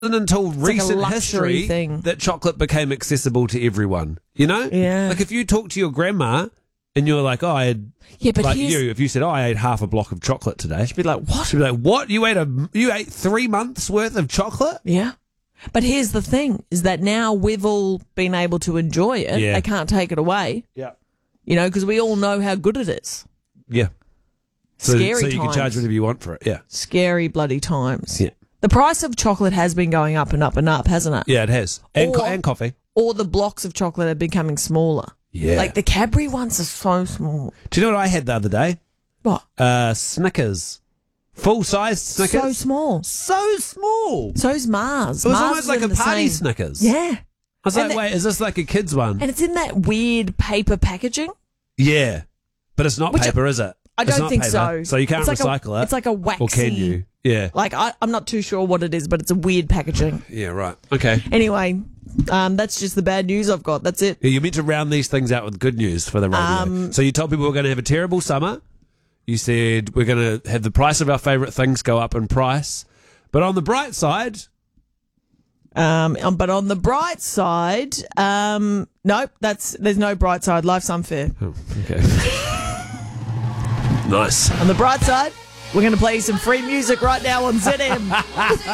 until recent luxury history thing. that chocolate became accessible to everyone. You know? Yeah. Like if you talk to your grandma and you're like, oh, I had, Yeah, but like here's- you, if you said, oh, I ate half a block of chocolate today, Be like, what? she'd be like, what? You ate 3 months worth of chocolate? Yeah. But here's the thing, is that now we've all been able to enjoy it. Yeah. They can't take it away, Yeah. you know, because we all know how good it is. Yeah. So Scary you can times. charge whatever you want for it. Yeah. Scary bloody times. Yeah. The price of chocolate has been going up and up and up, hasn't it? Yeah, it has. And, Or- and coffee. Or the blocks of chocolate are becoming smaller. Yeah. Like the Cadbury ones are so small. Do you know what I had the other day? What? Snickers. Full-sized Snickers. So small. So small. So's Mars. It was Mars almost is like in a the party same. Snickers. Yeah. I was And like, wait, is this like a kid's one? And it's in that weird paper packaging. Yeah. But it's not Which paper, is it? I It's don't not think paper, so. So you can't It's like recycle it. It's like a waxy. Or can you? Yeah. Like, I'm not too sure what it is, but it's a weird packaging. Yeah, right. Okay. Anyway, that's just the bad news I've got. That's it. Yeah, you meant to round these things out with good news for the radio. So you told people we're going to have a terrible summer. You said we're going to have the price of our favourite things go up in price. But on the bright side... But on the bright side, nope, there's no bright side. Life's unfair. Oh, okay. Nice. On the bright side, we're going to play you some free music right now on ZM.